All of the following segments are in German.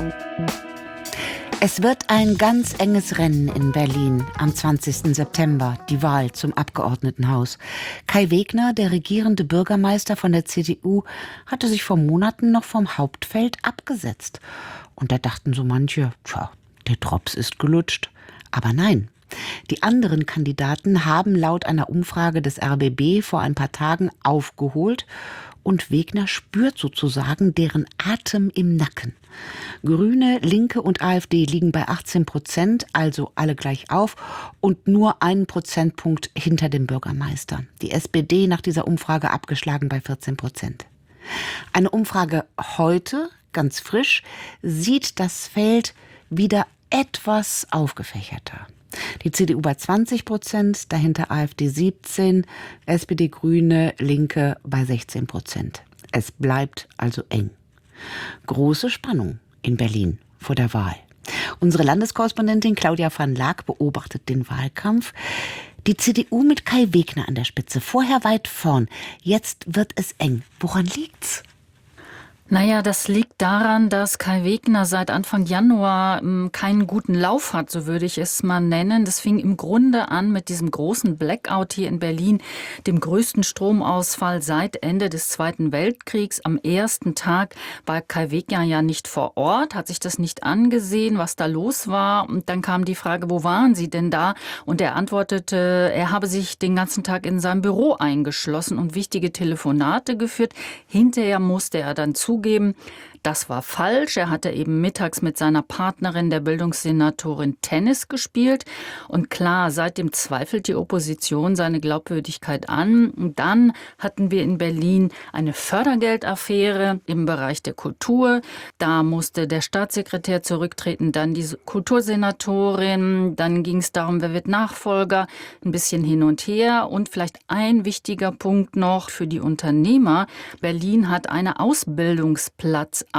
Es wird ein ganz enges Rennen in Berlin am 20. September, die Wahl zum Abgeordnetenhaus. Kai Wegner, der regierende Bürgermeister von der CDU, hatte sich vor Monaten noch vom Hauptfeld abgesetzt. Und da dachten so manche, der Drops ist gelutscht. Aber nein. Die anderen Kandidaten haben laut einer Umfrage des RBB vor ein paar Tagen aufgeholt und Wegner spürt sozusagen deren Atem im Nacken. Grüne, Linke und AfD liegen bei 18%, also alle gleich auf und nur einen Prozentpunkt hinter dem Bürgermeister. Die SPD nach dieser Umfrage abgeschlagen bei 14%. Eine Umfrage heute, ganz frisch, sieht das Feld wieder etwas aufgefächerter. Die CDU bei 20%, dahinter AfD 17%, SPD, Grüne, Linke bei 16%. Es bleibt also eng. Große Spannung in Berlin vor der Wahl. Unsere Landeskorrespondentin Claudia van Laak beobachtet den Wahlkampf. Die CDU mit Kai Wegner an der Spitze, vorher weit vorn. Jetzt wird es eng. Woran liegt's? Naja, das liegt daran, dass Kai Wegner seit Anfang Januar keinen guten Lauf hat, so würde ich es mal nennen. Das fing im Grunde an mit diesem großen Blackout hier in Berlin, dem größten Stromausfall seit Ende des Zweiten Weltkriegs. Am ersten Tag war Kai Wegner ja nicht vor Ort, hat sich das nicht angesehen, was da los war. Und dann kam die Frage, wo waren Sie denn da? Und er antwortete, er habe sich den ganzen Tag in seinem Büro eingeschlossen und wichtige Telefonate geführt. Hinterher musste er dann zugeben, das war falsch. Er hatte eben mittags mit seiner Partnerin, der Bildungssenatorin, Tennis gespielt. Und klar, seitdem zweifelt die Opposition seine Glaubwürdigkeit an. Und dann hatten wir in Berlin eine Fördergeldaffäre im Bereich der Kultur. Da musste der Staatssekretär zurücktreten, dann die Kultursenatorin. Dann ging es darum, wer wird Nachfolger. Ein bisschen hin und her. Und vielleicht ein wichtiger Punkt noch für die Unternehmer. Berlin hat eine Ausbildungsplatzabgabe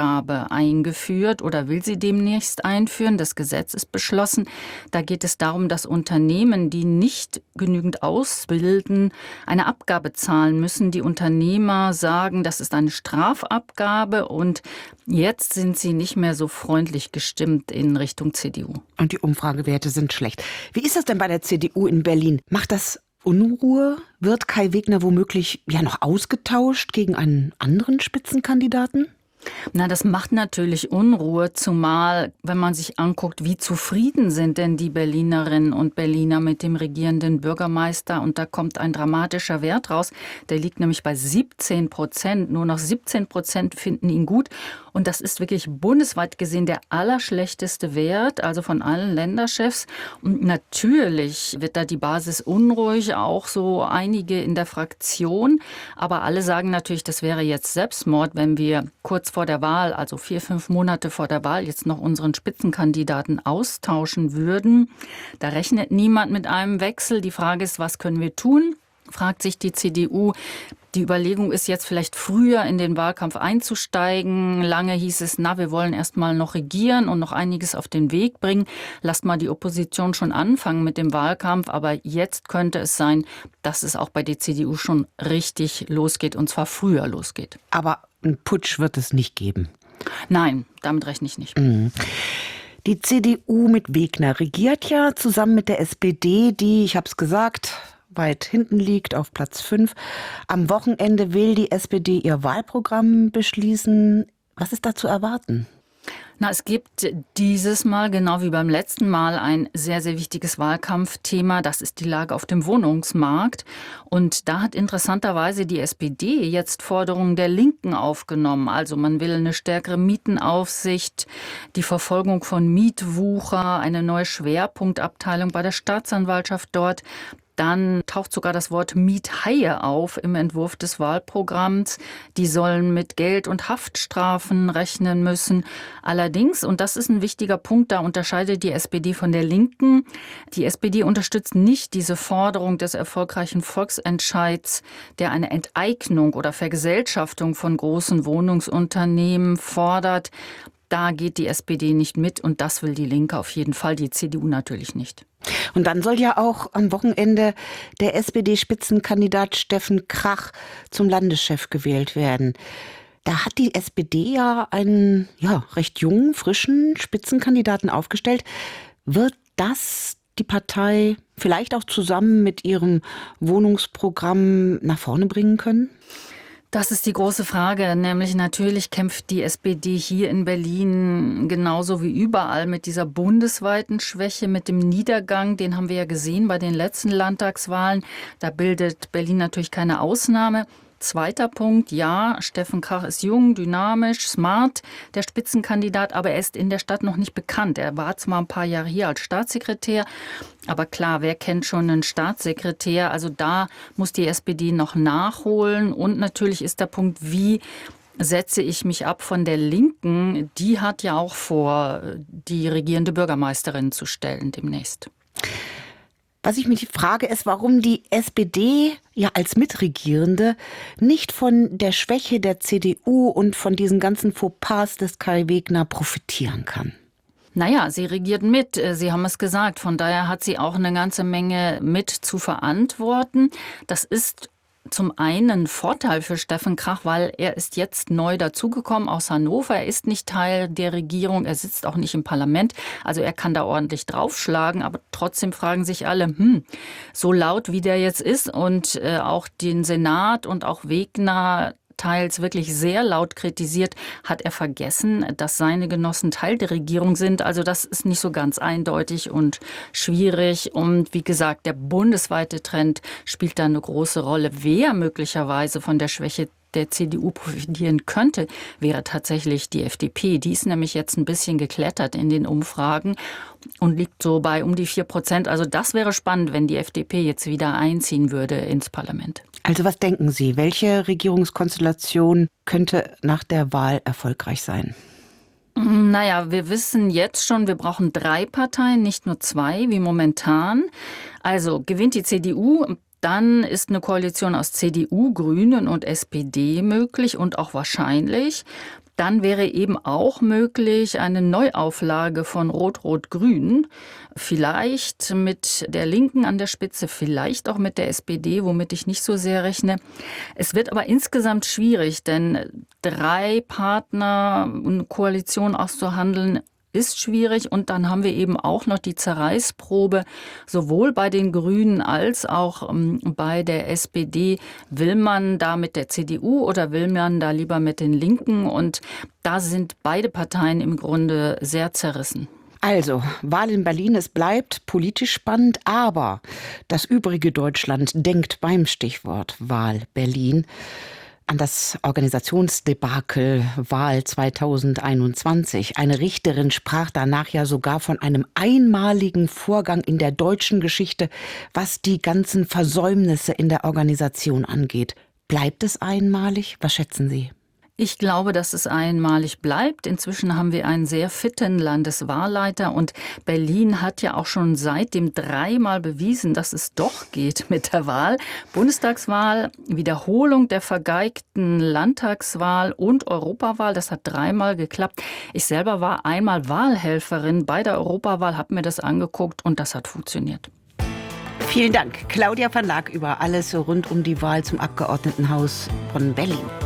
eingeführt oder will sie demnächst einführen. Das Gesetz ist beschlossen. Da geht es darum, dass Unternehmen, die nicht genügend ausbilden, eine Abgabe zahlen müssen. Die Unternehmer sagen, das ist eine Strafabgabe und jetzt sind sie nicht mehr so freundlich gestimmt in Richtung CDU. Und die Umfragewerte sind schlecht. Wie ist das denn bei der CDU in Berlin? Macht das Unruhe? Wird Kai Wegner womöglich noch ausgetauscht gegen einen anderen Spitzenkandidaten? Na, das macht natürlich Unruhe, zumal wenn man sich anguckt, wie zufrieden sind denn die Berlinerinnen und Berliner mit dem regierenden Bürgermeister. Und da kommt ein dramatischer Wert raus. Der liegt nämlich bei 17%. Nur noch 17% finden ihn gut. Und das ist wirklich bundesweit gesehen der allerschlechteste Wert, also von allen Länderchefs. Und natürlich wird da die Basis unruhig, auch so einige in der Fraktion. Aber alle sagen natürlich, das wäre jetzt Selbstmord, wenn wir kurz vor der Wahl, also 4-5 Monate vor der Wahl, jetzt noch unseren Spitzenkandidaten austauschen würden. Da rechnet niemand mit einem Wechsel. Die Frage ist, was können wir tun? Fragt sich die CDU. Die Überlegung ist jetzt vielleicht früher in den Wahlkampf einzusteigen. Lange hieß es, wir wollen erst mal noch regieren und noch einiges auf den Weg bringen. Lasst mal die Opposition schon anfangen mit dem Wahlkampf. Aber jetzt könnte es sein, dass es auch bei der CDU schon richtig losgeht und zwar früher losgeht. Aber einen Putsch wird es nicht geben. Nein, damit rechne ich nicht. Die CDU mit Wegner regiert ja zusammen mit der SPD, die, ich habe es gesagt, weit hinten liegt, auf Platz 5. Am Wochenende will die SPD ihr Wahlprogramm beschließen. Was ist da zu erwarten? Es gibt dieses Mal, genau wie beim letzten Mal, ein sehr, sehr wichtiges Wahlkampfthema. Das ist die Lage auf dem Wohnungsmarkt. Und da hat interessanterweise die SPD jetzt Forderungen der Linken aufgenommen. Also man will eine stärkere Mietenaufsicht, die Verfolgung von Mietwucher, eine neue Schwerpunktabteilung bei der Staatsanwaltschaft dort. Dann taucht sogar das Wort Miethaie auf im Entwurf des Wahlprogramms. Die sollen mit Geld- und Haftstrafen rechnen müssen. Allerdings, und das ist ein wichtiger Punkt, da unterscheidet die SPD von der Linken. Die SPD unterstützt nicht diese Forderung des erfolgreichen Volksentscheids, der eine Enteignung oder Vergesellschaftung von großen Wohnungsunternehmen fordert. Da geht die SPD nicht mit und das will die Linke auf jeden Fall, die CDU natürlich nicht. Und dann soll ja auch am Wochenende der SPD-Spitzenkandidat Steffen Krach zum Landeschef gewählt werden. Da hat die SPD ja einen recht jungen, frischen Spitzenkandidaten aufgestellt. Wird das die Partei vielleicht auch zusammen mit ihrem Wohnungsprogramm nach vorne bringen können? Das ist die große Frage, nämlich natürlich kämpft die SPD hier in Berlin genauso wie überall mit dieser bundesweiten Schwäche, mit dem Niedergang. Den haben wir ja gesehen bei den letzten Landtagswahlen. Da bildet Berlin natürlich keine Ausnahme. Zweiter Punkt, ja, Steffen Krach ist jung, dynamisch, smart, der Spitzenkandidat, aber er ist in der Stadt noch nicht bekannt. Er war zwar ein paar Jahre hier als Staatssekretär, aber klar, wer kennt schon einen Staatssekretär? Also da muss die SPD noch nachholen. Und natürlich ist der Punkt, wie setze ich mich ab von der Linken? Die hat ja auch vor, die regierende Bürgermeisterin zu stellen demnächst. Was ich mich frage, ist, warum die SPD ja als Mitregierende nicht von der Schwäche der CDU und von diesen ganzen Fauxpas des Kai Wegner profitieren kann. Naja, sie regiert mit, Sie haben es gesagt. Von daher hat sie auch eine ganze Menge mit zu verantworten. Das ist zum einen Vorteil für Steffen Krach, weil er ist jetzt neu dazugekommen aus Hannover. Er ist nicht Teil der Regierung, er sitzt auch nicht im Parlament. Also er kann da ordentlich draufschlagen, aber trotzdem fragen sich alle, so laut wie der jetzt ist und auch den Senat und auch Wegner teils wirklich sehr laut kritisiert, hat er vergessen, dass seine Genossen Teil der Regierung sind. Also das ist nicht so ganz eindeutig und schwierig. Und wie gesagt, der bundesweite Trend spielt da eine große Rolle. Wer möglicherweise von der Schwäche der CDU profitieren könnte, wäre tatsächlich die FDP. Die ist nämlich jetzt ein bisschen geklettert in den Umfragen und liegt so bei um die 4%. Also das wäre spannend, wenn die FDP jetzt wieder einziehen würde ins Parlament. Also was denken Sie, welche Regierungskonstellation könnte nach der Wahl erfolgreich sein? Naja, wir wissen jetzt schon, wir brauchen 3 Parteien, nicht nur 2 wie momentan. Also gewinnt die CDU, dann ist eine Koalition aus CDU, Grünen und SPD möglich und auch wahrscheinlich. Dann wäre eben auch möglich eine Neuauflage von Rot-Rot-Grün. Vielleicht mit der Linken an der Spitze, vielleicht auch mit der SPD, womit ich nicht so sehr rechne. Es wird aber insgesamt schwierig, denn 3 Partner, eine Koalition auszuhandeln, ist schwierig. Und dann haben wir eben auch noch die Zerreißprobe, sowohl bei den Grünen als auch bei der SPD. Will man da mit der CDU oder will man da lieber mit den Linken? Und da sind beide Parteien im Grunde sehr zerrissen. Also, Wahl in Berlin, es bleibt politisch spannend, aber das übrige Deutschland denkt beim Stichwort Wahl Berlin an das Organisationsdebakel Wahl 2021. Eine Richterin sprach danach ja sogar von einem einmaligen Vorgang in der deutschen Geschichte, was die ganzen Versäumnisse in der Organisation angeht. Bleibt es einmalig? Was schätzen Sie? Ich glaube, dass es einmalig bleibt. Inzwischen haben wir einen sehr fitten Landeswahlleiter und Berlin hat ja auch schon seitdem 3-mal bewiesen, dass es doch geht mit der Wahl. Bundestagswahl, Wiederholung der vergeigten Landtagswahl und Europawahl, das hat 3-mal geklappt. Ich selber war einmal Wahlhelferin bei der Europawahl, habe mir das angeguckt und das hat funktioniert. Vielen Dank, Claudia van Laak, über alles rund um die Wahl zum Abgeordnetenhaus von Berlin.